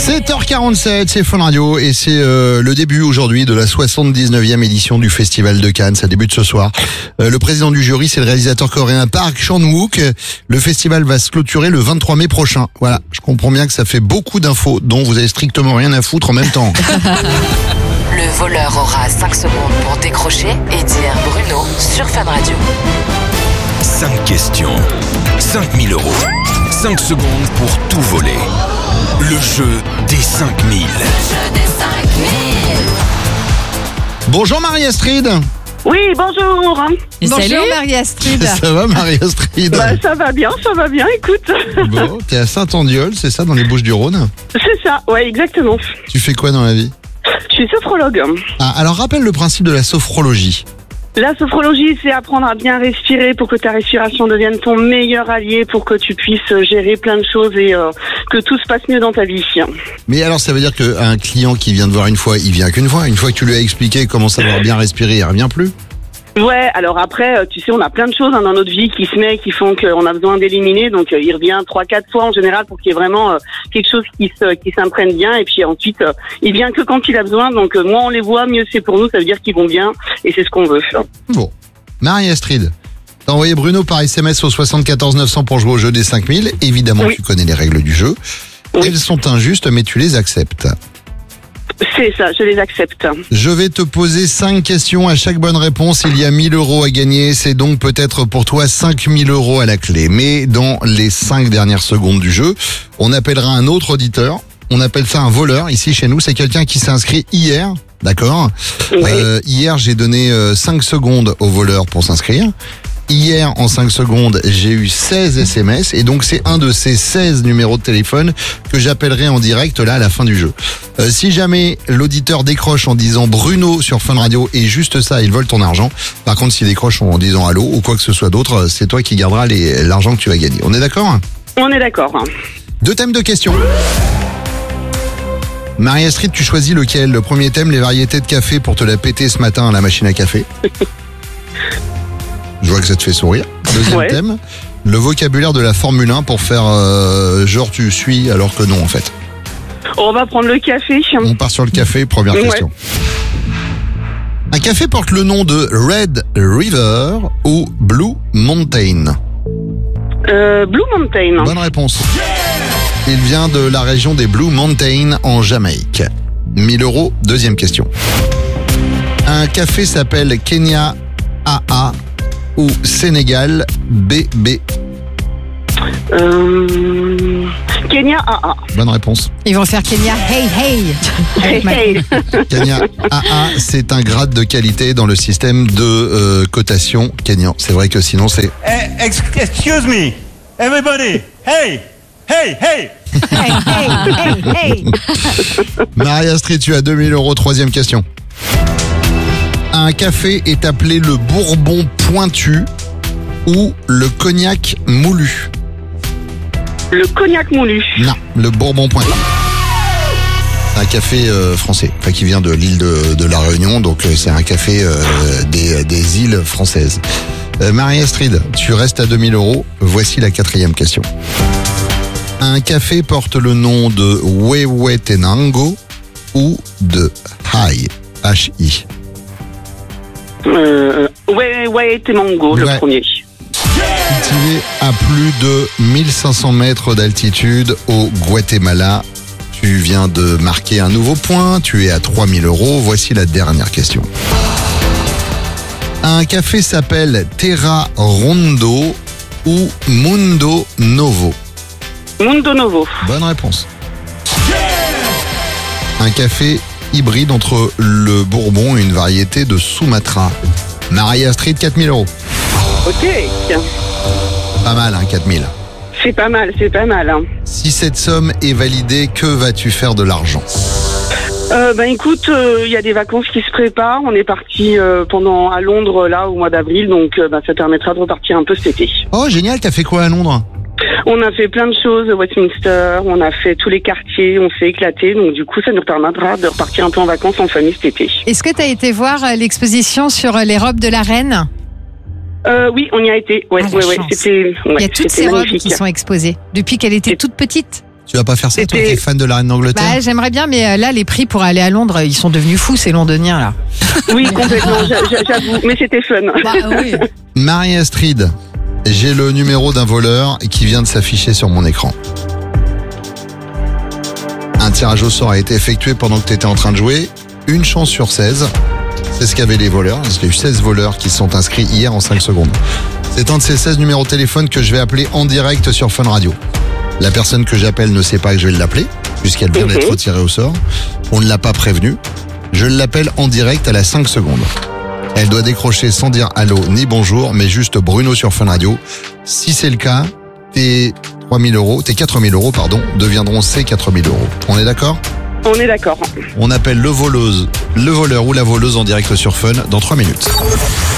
7h47, c'est Fun Radio et c'est le début aujourd'hui de la 79e édition du Festival de Cannes. Ça débute ce soir. Le président du jury, c'est le réalisateur coréen Park Chan-wook. Le festival va se clôturer le 23 mai prochain. Voilà, je comprends bien que ça fait beaucoup d'infos dont vous avez strictement rien à foutre en même temps. Le voleur aura 5 secondes pour décrocher et dire Bruno sur Fun Radio. 5 questions, 5 000 €, 5 secondes pour tout voler. Le jeu des 5 000. Bonjour Marie-Astrid. Oui, bonjour. Bonjour Marie-Astrid. Ça va Marie-Astrid? Ça va bien, écoute. Bon, t'es à Saint-Andiol, c'est ça, dans les Bouches-du-Rhône? C'est ça, ouais, exactement. Tu fais quoi dans la vie? Je suis sophrologue. Ah, alors rappelle le principe de la sophrologie. La sophrologie, c'est apprendre à bien respirer pour que ta respiration devienne ton meilleur allié, pour que tu puisses gérer plein de choses et que tout se passe mieux dans ta vie. Mais alors ça veut dire qu'un client qui vient te voir une fois, il vient qu'une fois. Une fois que tu lui as expliqué comment savoir bien respirer, il revient plus. Ouais, alors après, tu sais, on a plein de choses dans notre vie qui se met, qui font qu'on a besoin d'éliminer. Donc, il revient 3-4 fois en général pour qu'il y ait vraiment quelque chose qui s'imprègne bien. Et puis ensuite, il vient que quand il a besoin. Donc, moins on les voit, mieux c'est pour nous. Ça veut dire qu'ils vont bien et c'est ce qu'on veut. Bon, Marie-Astrid, t'as envoyé Bruno par SMS au 74 900 pour jouer au jeu des 5000. Évidemment, oui. Tu connais les règles du jeu. Oui. Elles sont injustes, mais tu les acceptes. C'est ça, je les accepte. Je vais te poser 5 questions. À chaque bonne réponse, il y a 1 000 € à gagner. C'est donc peut-être pour toi 5 000 € à la clé. Mais dans les 5 dernières secondes du jeu, on appellera un autre auditeur. On appelle ça un voleur. Ici, chez nous, c'est quelqu'un qui s'est inscrit hier. D'accord ? Oui. Hier, j'ai donné 5 secondes au voleur pour s'inscrire. Hier, en 5 secondes, j'ai eu 16 SMS et donc c'est un de ces 16 numéros de téléphone que j'appellerai en direct là à la fin du jeu. Si jamais l'auditeur décroche en disant Bruno sur Fun Radio et juste ça, il vole ton argent. Par contre, s'il décroche en disant allô ou quoi que ce soit d'autre, c'est toi qui garderas l'argent que tu vas gagner. On est d'accord ? On est d'accord. 2 thèmes de questions. Marie-Astrid, tu choisis lequel ? Le premier thème, les variétés de café pour te la péter ce matin à la machine à café. Je vois que ça te fait sourire. Deuxième thème, le vocabulaire de la Formule 1 pour faire genre tu suis alors que non en fait. On va prendre le café. On part sur le café, première question. Un café porte le nom de Red River ou Blue Mountain? Blue Mountain. Bonne réponse. Il vient de la région des Blue Mountains en Jamaïque. 1 000 €, deuxième question. Un café s'appelle Kenya AA ou Sénégal BB? Kenya AA. Bonne réponse. Ils vont faire Kenya Hey Hey. Hey, hey. Kenya AA, c'est un grade de qualité dans le système de cotation kényan. C'est vrai que sinon c'est... Excuse me, everybody. Hey, hey, hey. Hey Hey Hey Hey. Marie-Astrid, tu as 2 000 €, troisième question. Un café est appelé le Bourbon pointu ou le cognac moulu? Le cognac moulu. Non, le Bourbon pointu. C'est un café français, enfin qui vient de l'île de la Réunion, donc c'est un café des îles françaises. Marie-Astrid, tu restes à 2 000 €. Voici la quatrième question. Un café porte le nom de Wewetenango ou de Hai, H-I? Wewetenango, le premier. Cultivé à plus de 1500 mètres d'altitude au Guatemala. Tu viens de marquer un nouveau point, tu es à 3 000 €. Voici la dernière question. Un café s'appelle Terra Rondo ou Mundo Novo? Mundo Novo. Bonne réponse. Un café hybride entre le Bourbon et une variété de Sumatra. Marie-Astrid, 4 000 €. Ok. Pas mal, 4 000. C'est pas mal. Si cette somme est validée, que vas-tu faire de l'argent? Écoute, il y a des vacances qui se préparent. On est parti à Londres là au mois d'avril, donc ça permettra de repartir un peu cet été. Oh génial, t'as fait quoi à Londres? On a fait plein de choses, Westminster, on a fait tous les quartiers, on s'est éclaté, donc du coup ça nous permettra de repartir un peu en vacances en famille cet été. Est-ce que tu as été voir l'exposition sur les robes de la reine ? Oui, on y a été. Ouais, C'était, Il y a toutes ces robes qui sont exposées depuis qu'elle était toute petite. Tu vas pas faire ça, toi qui C'était- es fan de la reine d'Angleterre? Bah, j'aimerais bien, mais là, les prix pour aller à Londres, ils sont devenus fous, ces londoniens, là. Oui, complètement, j'avoue. Mais c'était fun. Bah, oui. Marie-Astrid, j'ai le numéro d'un voleur qui vient de s'afficher sur mon écran. Un tirage au sort a été effectué pendant que tu étais en train de jouer. Une chance sur 16. C'est ce qu'avaient les voleurs. Parce qu'il y a eu 16 voleurs qui se sont inscrits hier en 5 secondes. C'est un de ces 16 numéros de téléphone que je vais appeler en direct sur Fun Radio. La personne que j'appelle ne sait pas que je vais l'appeler, puisqu'elle vient d'être retirée au sort. On ne l'a pas prévenue. Je l'appelle en direct à la 5 secondes. Elle doit décrocher sans dire allô ni bonjour, mais juste Bruno sur Fun Radio. Si c'est le cas, tes 4 000 euros, deviendront ces 4 000 euros. On est d'accord? On est d'accord. On appelle le voleur ou la voleuse en direct sur Fun dans 3 minutes.